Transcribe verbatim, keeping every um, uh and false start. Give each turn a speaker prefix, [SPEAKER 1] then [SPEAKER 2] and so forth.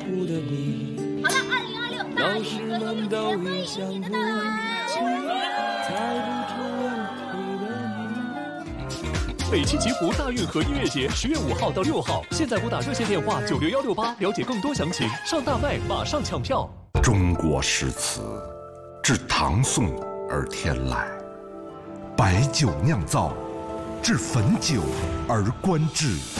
[SPEAKER 1] 苦的你。
[SPEAKER 2] 好了，二零二六大理歌音乐节，欢迎你的到来。
[SPEAKER 3] 北汽吉普大运河音乐节十月五号到六号，现在拨打热线电话九六幺六八了解更多详情。上大麦马上抢票。
[SPEAKER 4] 中国诗词，至唐宋而天籁；白酒酿造，至汾酒而观致。